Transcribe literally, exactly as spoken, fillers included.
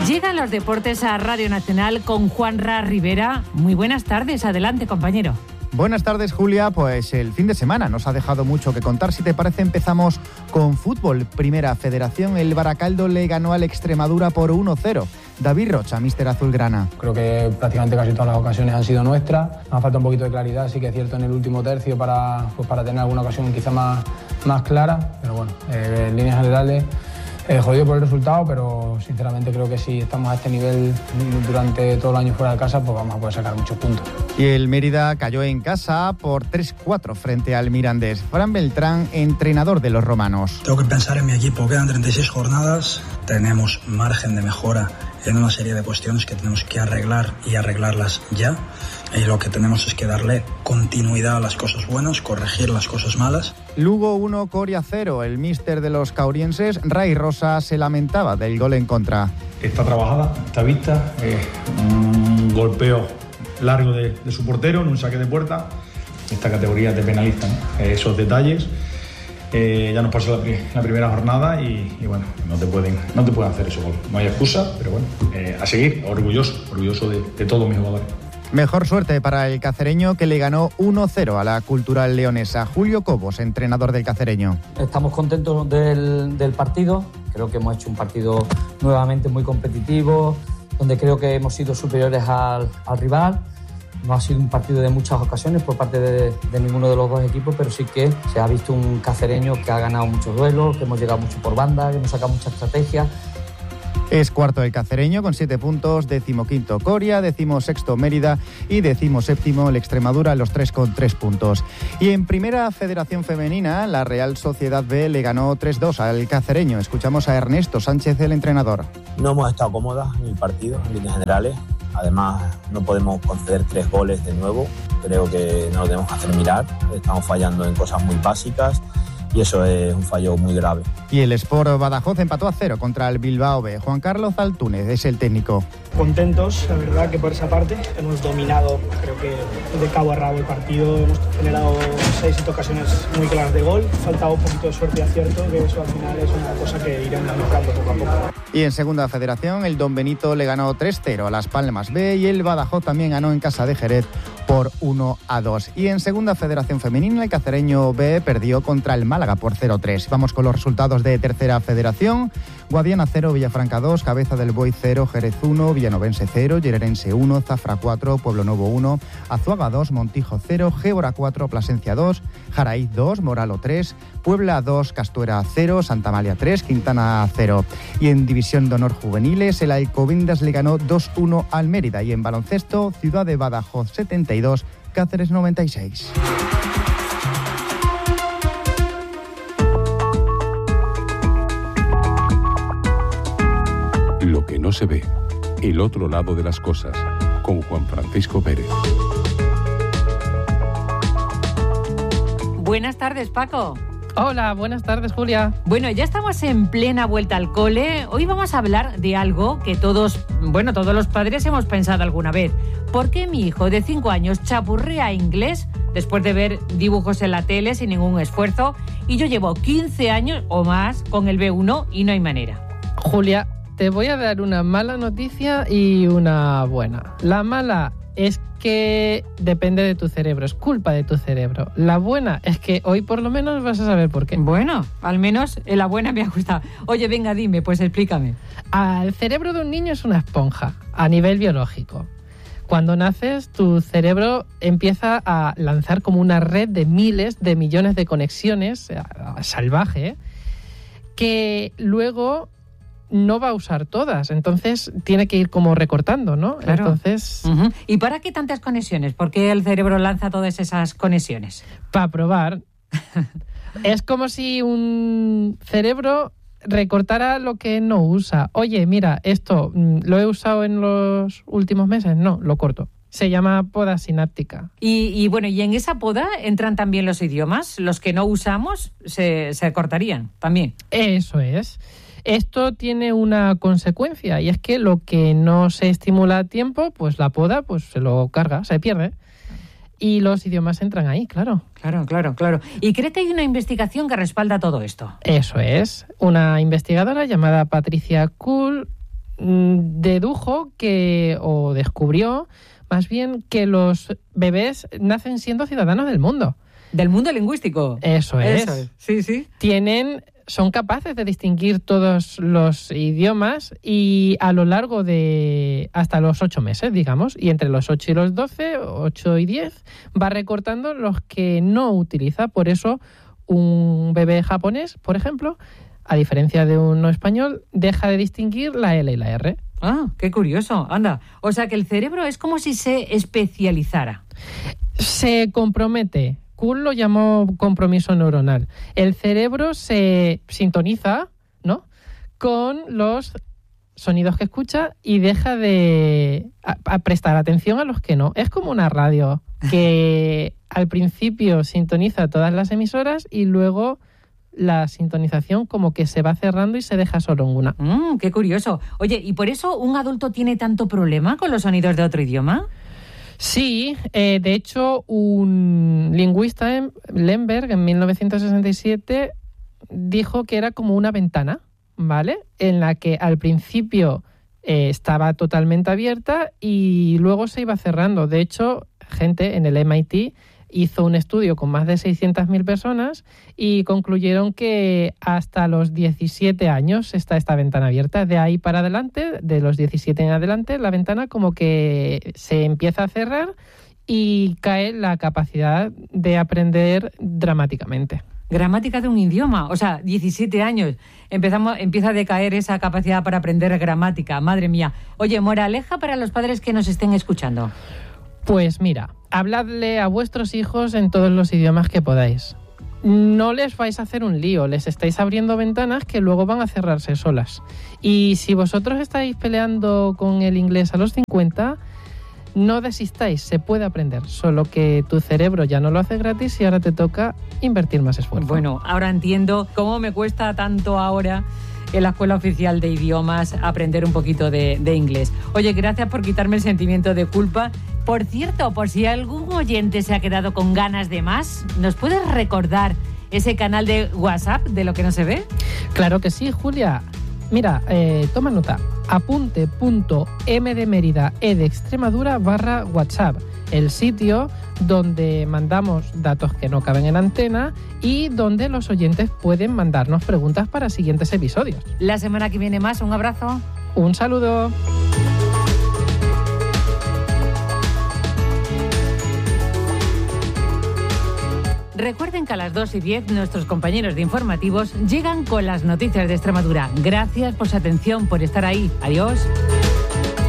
Llegan los deportes a Radio Nacional con Juanra Rivera. Muy buenas tardes, adelante compañero. Buenas tardes, Julia. Pues el fin de semana nos ha dejado mucho que contar. Si te parece, empezamos con fútbol. Primera Federación, el Baracaldo le ganó al Extremadura por uno cero. David Rocha, míster azulgrana. Creo que prácticamente casi todas las ocasiones han sido nuestras. Nos falta un poquito de claridad, sí que es cierto, en el último tercio para, pues para tener alguna ocasión quizá más, más clara. Pero bueno, eh, en líneas generales, eh, jodido por el resultado, pero sinceramente creo que si estamos a este nivel durante todo el año fuera de casa, pues vamos a poder sacar muchos puntos. Y el Mérida cayó en casa por tres cuatro frente al Mirandés. Fran Beltrán, entrenador de los romanos. Tengo que pensar en mi equipo. Quedan treinta y seis jornadas. Tenemos margen de mejora en una serie de cuestiones que tenemos que arreglar y arreglarlas ya. Y lo que tenemos es que darle continuidad a las cosas buenas, corregir las cosas malas. Lugo uno, Coria cero. El míster de los caurienses, Ray Rosa, se lamentaba del gol en contra. Está trabajada, está vista. Eh, un golpeo largo de, de su portero en un saque de puerta. Esta categoría te penaliza, ¿no? Eh, esos detalles. Eh, ya nos pasó la, la primera jornada y, y bueno, no te pueden no te pueden hacer eso gol. No hay excusa, pero bueno, eh, a seguir, orgulloso, orgulloso de, de todos mis jugadores. Mejor suerte para el cacereño, que le ganó uno cero a la Cultural Leonesa. Julio Cobos, entrenador del cacereño. Estamos contentos del, del partido. Creo que hemos hecho un partido nuevamente muy competitivo, donde creo que hemos sido superiores al, al rival. No ha sido un partido de muchas ocasiones por parte de, de ninguno de los dos equipos, pero sí que se ha visto un cacereño que ha ganado muchos duelos, que hemos llegado mucho por banda, que hemos sacado mucha estrategia. Es cuarto el cacereño con siete puntos, decimoquinto Coria, decimosexto Mérida y decimoséptimo el Extremadura, los tres con tres puntos. Y en Primera Federación Femenina, la Real Sociedad B le ganó tres dos al cacereño. Escuchamos a Ernesto Sánchez, el entrenador. No hemos estado cómodas en el partido, en líneas generales. Además, no podemos conceder tres goles de nuevo. Creo que no lo tenemos que hacer mirar. Estamos fallando en cosas muy básicas y eso es un fallo muy grave. Y el Sport Badajoz empató a cero contra el Bilbao B. Juan Carlos Altúnez es el técnico. Contentos, la verdad, que por esa parte hemos dominado, creo que de cabo a rabo el partido. Hemos generado seis siete ocasiones muy claras de gol. Faltaba un poquito de suerte y acierto, que eso al final es una cosa que iremos mejorando poco a poco. Y en Segunda Federación, el Don Benito le ganó tres cero a Las Palmas B y el Badajoz también ganó en casa de Jerez por uno a dos. Y en Segunda Federación Femenina, el Cacereño B perdió contra el Málaga por cero tres. Vamos con los resultados de Tercera Federación. Guadiana cero, Villafranca dos, Cabeza del Buey cero, Jerez uno, Villanovense cero, Llererense uno, Zafra cuatro, Pueblo Nuevo uno, Azuaga dos, Montijo cero, Gébora cuatro, Plasencia dos, Jaraíz dos, Moralo tres, Puebla dos, Castuera cero, Santa Amalia tres, Quintana cero. Y en División de Honor Juveniles, el Alcobendas le ganó dos uno al Mérida. Y en baloncesto, Ciudad de Badajoz setenta y dos, Cáceres noventa y seis. Lo que no se ve, el otro lado de las cosas, con Juan Francisco Pérez. Buenas tardes, Paco. Hola, buenas tardes, Julia. Bueno, ya estamos en plena vuelta al cole. Hoy vamos a hablar de algo que todos, bueno, todos los padres hemos pensado alguna vez. ¿Por qué mi hijo de cinco años chapurrea inglés después de ver dibujos en la tele sin ningún esfuerzo? Y yo llevo quince años o más con el B uno y no hay manera. Julia, te voy a dar una mala noticia y una buena. La mala es que depende de tu cerebro, es culpa de tu cerebro. La buena es que hoy por lo menos vas a saber por qué. Bueno, al menos la buena me ha gustado. Oye, venga, dime, pues explícame. El cerebro de un niño es una esponja a nivel biológico. Cuando naces, tu cerebro empieza a lanzar como una red de miles de millones de conexiones, salvaje, que luego no va a usar todas, entonces tiene que ir como recortando, ¿no? Claro. Entonces, uh-huh. ¿Y para qué tantas conexiones? ¿Por qué el cerebro lanza todas esas conexiones? Para probar. Es como si un cerebro recortara lo que no usa. Oye, mira, esto lo he usado en los últimos meses, no, lo corto. Se llama poda sináptica. Y, y bueno, ¿y en esa poda entran también los idiomas? Los que no usamos se, se cortarían también. Eso es. Esto tiene una consecuencia y es que lo que no se estimula a tiempo, pues la poda pues se lo carga, se pierde. Y los idiomas entran ahí, claro. Claro, claro, claro. ¿Y cree que hay una investigación que respalda todo esto? Eso es. Una investigadora llamada Patricia Kuhl dedujo que, o descubrió más bien, que los bebés nacen siendo ciudadanos del mundo. ¿Del mundo lingüístico? Eso es. Eso es. Sí, sí. Tienen, son capaces de distinguir todos los idiomas y a lo largo de hasta los ocho meses, digamos, y entre los ocho y los doce, ocho y diez, va recortando los que no utiliza. Por eso, un bebé japonés, por ejemplo, a diferencia de uno español, deja de distinguir la L y la R. Ah, qué curioso. Anda. O sea que el cerebro es como si se especializara. Se compromete. Kuhn lo llamó compromiso neuronal. El cerebro se sintoniza, ¿no?, con los sonidos que escucha y deja de a, a prestar atención a los que no. Es como una radio que al principio sintoniza todas las emisoras y luego la sintonización como que se va cerrando y se deja solo en una. Mm, qué curioso. Oye, ¿y por eso un adulto tiene tanto problema con los sonidos de otro idioma? Sí, eh, de hecho, un lingüista, en Lemberg, en mil novecientos sesenta y siete, dijo que era como una ventana, ¿vale?, en la que al principio eh, estaba totalmente abierta y luego se iba cerrando. De hecho, gente en el M I T hizo un estudio con más de seiscientas mil personas y concluyeron que hasta los diecisiete años está esta ventana abierta. De ahí para adelante, de los diecisiete en adelante, la ventana como que se empieza a cerrar y cae la capacidad de aprender dramáticamente. Gramática de un idioma, o sea, diecisiete años, empezamos, empieza a decaer esa capacidad para aprender gramática, madre mía. Oye, moraleja para los padres que nos estén escuchando. Pues mira, habladle a vuestros hijos en todos los idiomas que podáis. No les vais a hacer un lío, les estáis abriendo ventanas que luego van a cerrarse solas. Y si vosotros estáis peleando con el inglés a los cincuenta, no desistáis, se puede aprender, solo que tu cerebro ya no lo hace gratis y ahora te toca invertir más esfuerzo. Bueno, ahora entiendo cómo me cuesta tanto ahora en la Escuela Oficial de Idiomas aprender un poquito de, de inglés. Oye, gracias por quitarme el sentimiento de culpa. Por cierto, por si algún oyente se ha quedado con ganas de más, ¿nos puedes recordar ese canal de WhatsApp de Lo que no se ve? Claro que sí, Julia. Mira, eh, toma nota. Apunte.m de Mérida, E de Extremadura, barra WhatsApp. El sitio donde mandamos datos que no caben en antena y donde los oyentes pueden mandarnos preguntas para siguientes episodios. La semana que viene más, un abrazo. Un saludo. Recuerden que a las dos y diez nuestros compañeros de informativos llegan con las noticias de Extremadura. Gracias por su atención, por estar ahí. Adiós.